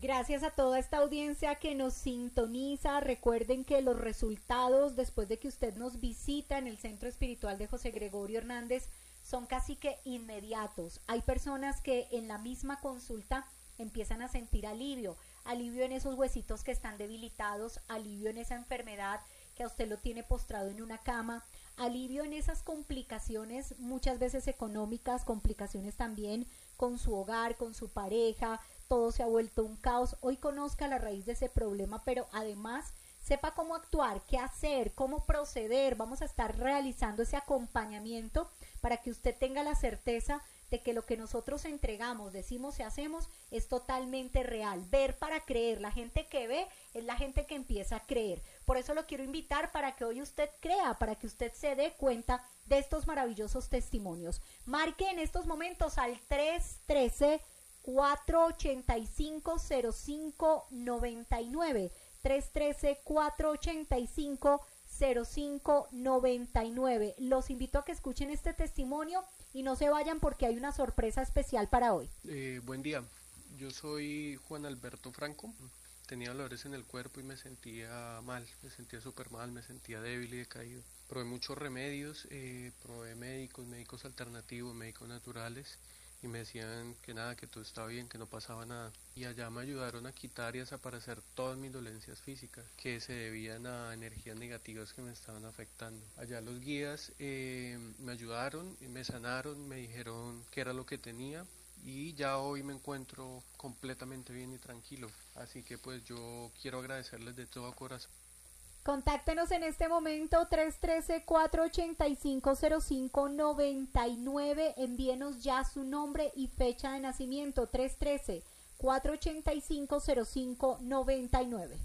Gracias a toda esta audiencia que nos sintoniza. Recuerden que los resultados después de que usted nos visita en el Centro Espiritual de José Gregorio Hernández son casi que inmediatos. Hay personas que en la misma consulta empiezan a sentir alivio en esos huesitos que están debilitados, alivio en esa enfermedad que a usted lo tiene postrado en una cama, alivio en esas complicaciones muchas veces económicas, complicaciones también con su hogar, con su pareja. Todo se ha vuelto un caos. Hoy conozca la raíz de ese problema, pero además sepa cómo actuar, qué hacer, cómo proceder. Vamos a estar realizando ese acompañamiento para que usted tenga la certeza de que lo que nosotros entregamos, decimos y hacemos es totalmente real. Ver para creer. La gente que ve es la gente que empieza a creer. Por eso lo quiero invitar para que hoy usted crea, para que usted se dé cuenta de estos maravillosos testimonios. Marque en estos momentos al 313-485-0599. 313-485-0599. Los invito a que escuchen este testimonio y no se vayan porque hay una sorpresa especial para hoy. Buen día, yo soy Juan Alberto Franco. Tenía dolores en el cuerpo y me sentía mal, me sentía súper mal, me sentía débil y decaído. Probé muchos remedios, probé médicos alternativos, médicos naturales, y me decían que nada, que todo estaba bien, que no pasaba nada. Y allá me ayudaron a quitar y a desaparecer todas mis dolencias físicas que se debían a energías negativas que me estaban afectando. Allá los guías me ayudaron y me sanaron, me dijeron qué era lo que tenía, y ya hoy me encuentro completamente bien y tranquilo. Así que pues yo quiero agradecerles de todo corazón. Contáctenos en este momento 313-485-0599. Envíenos ya su nombre y fecha de nacimiento. 313-485-0599.